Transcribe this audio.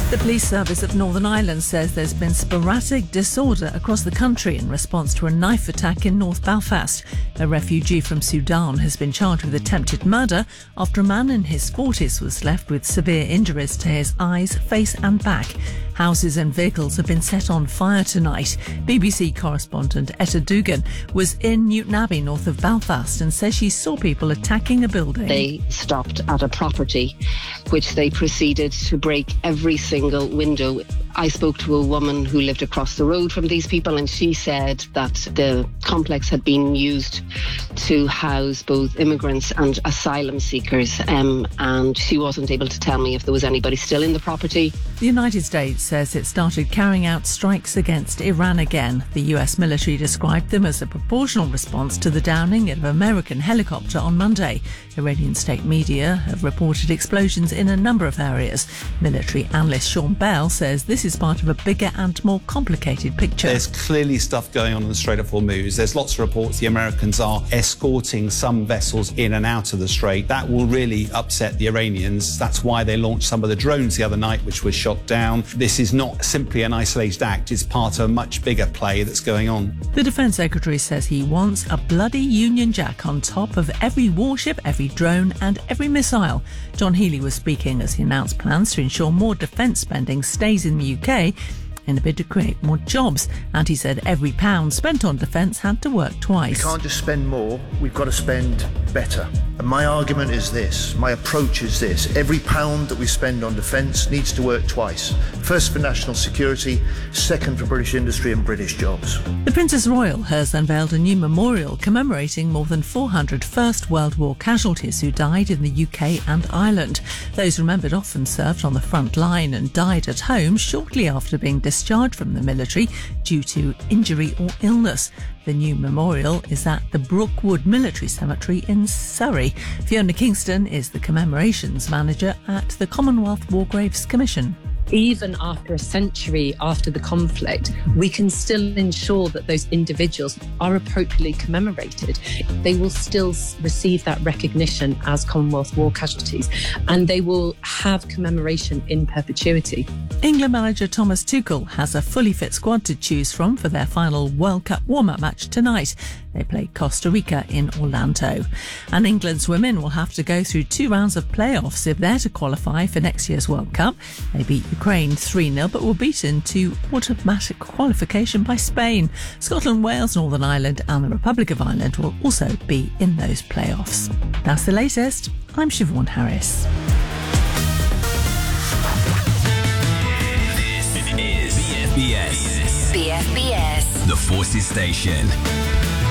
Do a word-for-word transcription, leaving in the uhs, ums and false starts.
The police service of Northern Ireland says there's been sporadic disorder across the country in response to a knife attack in North Belfast. A refugee from Sudan has been charged with attempted murder after a man in his forties was left with severe injuries to his eyes, face and back. Houses and vehicles have been set on fire tonight. B B C correspondent Etta Dugan was in Newton Abbey, north of Belfast, and says she saw people attacking a building. They stopped at a property, which they proceeded to break every single window. I spoke to a woman who lived across the road from these people, and she said that the complex had been used to house both immigrants and asylum seekers, um, and she wasn't able to tell me if there was anybody still in the property. The United States says it started carrying out strikes against Iran again. The U S military described them as a proportional response to the downing of an American helicopter on Monday. Iranian state media have reported explosions in a number of areas. Military analyst Sean Bell says this is part of a bigger and more complicated picture. There's clearly stuff going on in the Strait of Hormuz. There's lots of reports the Americans are escorting some vessels in and out of the Strait. That will really upset the Iranians. That's why they launched some of the drones the other night, which were shot down. This is not simply an isolated act. It's part of a much bigger play that's going on. The Defence Secretary says he wants a bloody Union Jack on top of every warship, every drone and every missile. John Healey was speaking as he announced plans to ensure more defence spending stays in the U K in a bid to create more jobs. And he said every pound spent on defence had to work twice. We can't just spend more, we've got to spend better. And my argument is this, my approach is this, every pound that we spend on defence needs to work twice. First for national security, second for British industry and British jobs. The Princess Royal has unveiled a new memorial commemorating more than four hundred First World War casualties who died in the U K and Ireland. Those remembered often served on the front line and died at home shortly after being discharged from the military due to injury or illness. The new memorial is at the Brookwood Military Cemetery in Surrey. Fiona Kingston is the commemorations manager at the Commonwealth War Graves Commission. Even after a century after the conflict, we can still ensure that those individuals are appropriately commemorated. They will still receive that recognition as Commonwealth war casualties, and they will have commemoration in perpetuity. England manager Thomas Tuchel has a fully fit squad to choose from for their final World Cup warm-up match tonight. They play Costa Rica in Orlando. And England's women will have to go through two rounds of playoffs if they're to qualify for next year's World Cup. They beat Ukraine three nil but were beaten to automatic qualification by Spain. Scotland, Wales, Northern Ireland and the Republic of Ireland will also be in those playoffs. That's the latest. I'm Siobhan Harris. This is B F B S. B F B S. The Forces Station.